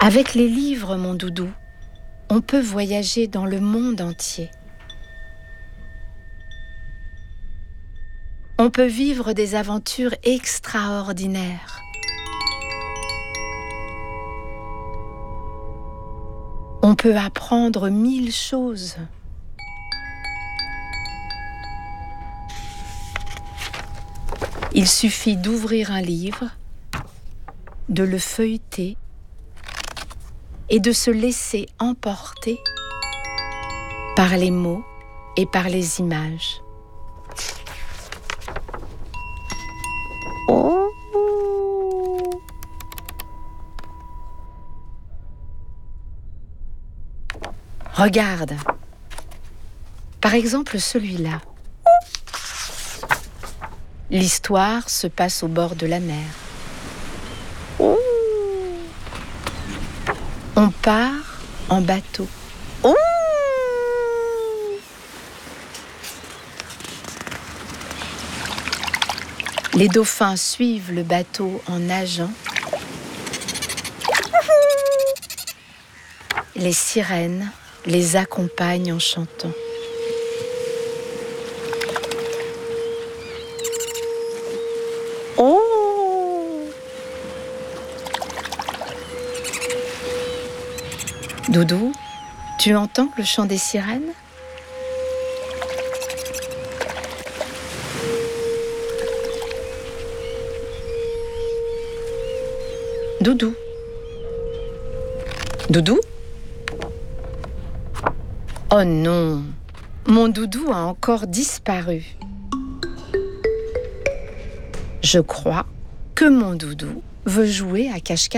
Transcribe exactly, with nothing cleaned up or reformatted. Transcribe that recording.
Avec les livres, mon doudou, on peut voyager dans le monde entier. On peut vivre des aventures extraordinaires. On peut apprendre mille choses. Il suffit d'ouvrir un livre, de le feuilleter et de se laisser emporter par les mots et par les images. Regarde, par exemple celui-là. L'histoire se passe au bord de la mer. On part en bateau. Les dauphins suivent le bateau en nageant. Les sirènes les accompagnent en chantant. Doudou, tu entends le chant des sirènes ? Doudou. Doudou ? Oh non, mon doudou a encore disparu. Je crois que mon doudou veut jouer à cache-cache.